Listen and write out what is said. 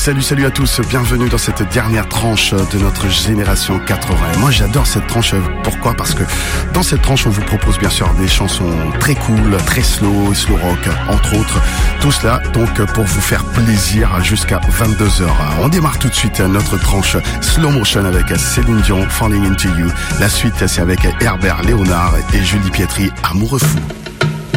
Salut à tous, bienvenue dans cette dernière tranche de notre génération 80. Moi j'adore cette tranche, pourquoi ? Parce que dans cette tranche on vous propose bien sûr des chansons très cool, très slow rock, entre autres. Tout cela donc pour vous faire plaisir jusqu'à 22h. On démarre tout de suite notre tranche slow motion avec Céline Dion, Falling Into You. La suite c'est avec Herbert Léonard et Julie Pietri, Amoureux fou.